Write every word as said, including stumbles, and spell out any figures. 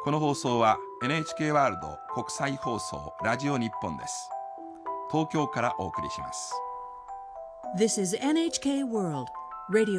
この放送は エヌエイチケー ワールド国際放送ラジオ日本です。東京からお送りします。 This is エヌエイチケー World Radio